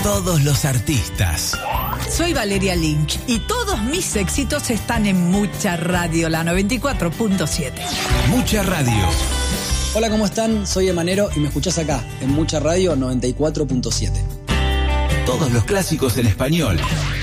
Todos los artistas. Soy Valeria Lynch y todos mis éxitos están en Mucha Radio, la 94.7. Mucha Radio. Hola, ¿cómo están? Soy Emanero y me escuchás acá, en Mucha Radio 94.7. Todos los clásicos en español.